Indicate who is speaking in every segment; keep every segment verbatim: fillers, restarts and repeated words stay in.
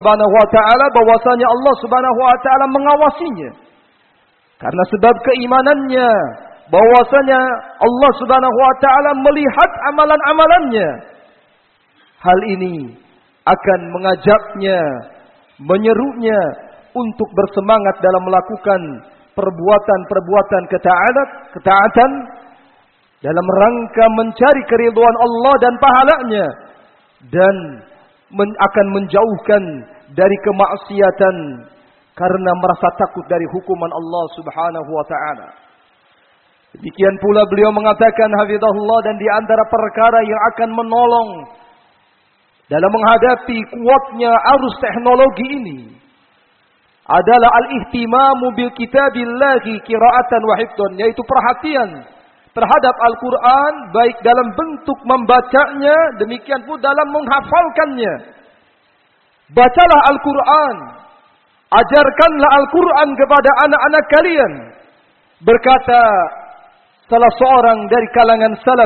Speaker 1: Subhanahu wa ta'ala bahwasanya Allah Subhanahu wa ta'ala mengawasinya. Karena sebab keimanannya bahwasanya Allah Subhanahu wa ta'ala melihat amalan-amalannya. Hal ini akan mengajaknya, menyerunya untuk bersemangat dalam melakukan perbuatan-perbuatan ketaatan, ketaatan dalam rangka mencari keridhaan Allah dan pahalanya, dan men, akan menjauhkan dari kemaksiatan karena merasa takut dari hukuman Allah Subhanahu wa ta'ala. Demikian pula beliau mengatakan hafizahullah, dan di antara perkara yang akan menolong dalam menghadapi kuatnya arus teknologi ini adalah al-ihtimamu bil kitabillahi qira'atan wa hifdhan, yaitu perhatian terhadap Al-Quran baik dalam bentuk membacanya, demikian pun dalam menghafalkannya. Bacalah Al-Quran, ajarkanlah Al-Quran kepada anak-anak kalian. Berkata salah seorang dari kalangan salaf,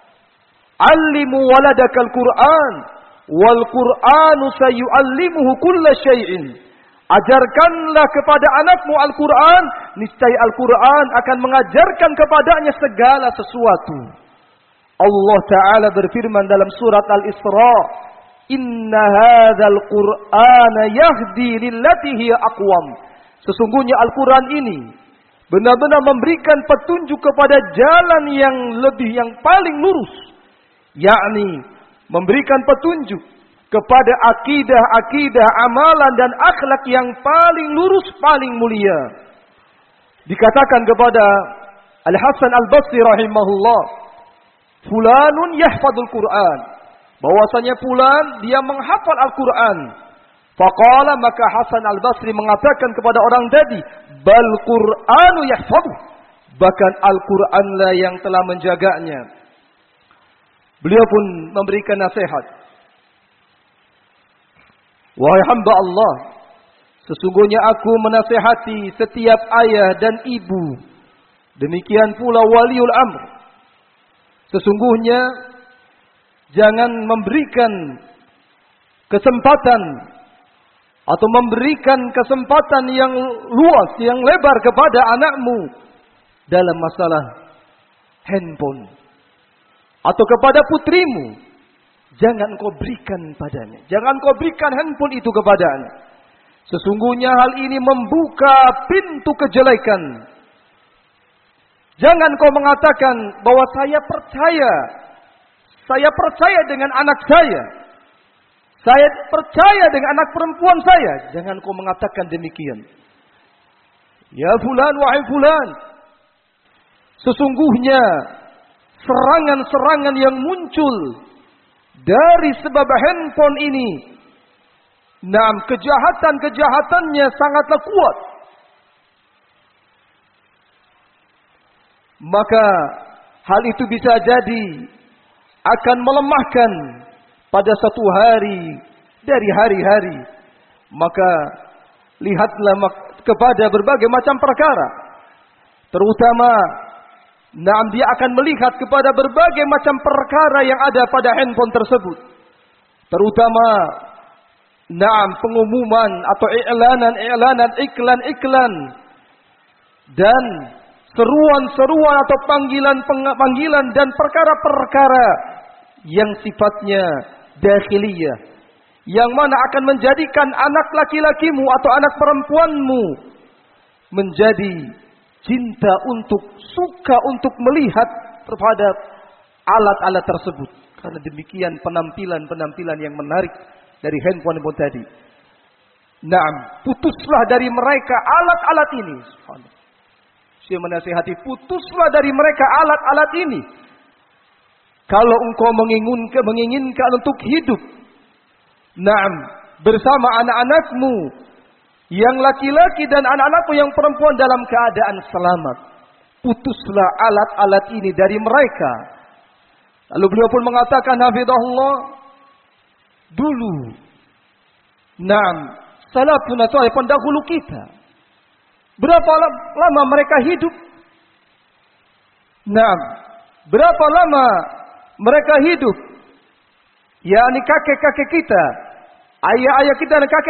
Speaker 1: "Allimu waladakal Quran, wal Quranu sayu'allimuhu kulla syai'in." Ajarkanlah kepada anakmu Al-Quran, niscaya Al-Quran akan mengajarkan kepadanya segala sesuatu. Allah Ta'ala berfirman dalam surat Al-Isra, "Inna hadzal Qur'ana yahdi lillati hiya aqwam." Sesungguhnya Al-Quran ini benar-benar memberikan petunjuk kepada jalan yang lebih, yang paling lurus. Yakni memberikan petunjuk kepada akidah-akidah, amalan dan akhlak yang paling lurus, paling mulia. Dikatakan kepada Al-Hasan Al-Basri rahimahullah, "Fulanun yahfadul Qur'an." Bahwasanya fulan dia menghafal Al-Quran. Faqala, maka Hasan Al-Basri mengatakan kepada orang tadi, "Bal Qur'anu yahfadu." Bahkan Al-Qur'anlah yang telah menjaganya. Beliau pun memberikan nasihat. "Wahai hamba Allah, sesungguhnya aku menasihati setiap ayah dan ibu, demikian pula waliul amr. Sesungguhnya jangan memberikan kesempatan atau memberikan kesempatan yang luas, yang lebar kepada anakmu dalam masalah handphone, atau kepada putrimu. Jangan kau berikan padanya. Jangan kau berikan handphone itu kepadanya. Sesungguhnya hal ini membuka pintu kejelekan. Jangan kau mengatakan bahwa saya percaya. Saya percaya dengan anak saya. Saya percaya dengan anak perempuan saya." Jangan kau mengatakan demikian. "Ya fulan, wahai fulan, sesungguhnya serangan-serangan yang muncul dari sebab handphone ini, nah, kejahatan-kejahatannya sangatlah kuat. Maka hal itu bisa jadi akan melemahkan pada satu hari dari hari-hari. Maka lihatlah kepada berbagai macam perkara, terutama nah, dia akan melihat kepada berbagai macam perkara yang ada pada handphone tersebut. Terutama nah, pengumuman atau i'lanan-i'lanan, iklan-iklan, dan seruan-seruan atau panggilan-panggilan dan perkara-perkara yang sifatnya dakhiliyah, yang mana akan menjadikan anak laki-lakimu atau anak perempuanmu menjadi cinta untuk, suka untuk melihat terhadap alat-alat tersebut. Karena demikian penampilan-penampilan yang menarik dari handphone-handphone tadi. Naam, putuslah dari mereka alat-alat ini. Saya menasihati, putuslah dari mereka alat-alat ini. Kalau engkau menginginkan, menginginkan untuk hidup, naam, bersama anak-anakmu yang laki-laki dan anak-anakmu yang perempuan dalam keadaan selamat, putuslah alat-alat ini dari mereka. Lalu beliau pun mengatakan, hafizahullah, dulu, naam, salafun salih, pendahulu kita, berapa lama mereka hidup? Naam, berapa lama mereka hidup? yakni kakek-kakek kita, ayah-ayah kita dan kakek